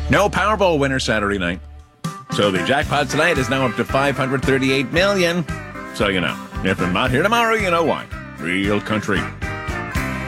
No Powerball winner Saturday night. So the jackpot tonight is now up to $538 million. So you know, if I'm not here tomorrow, you know why. Real country.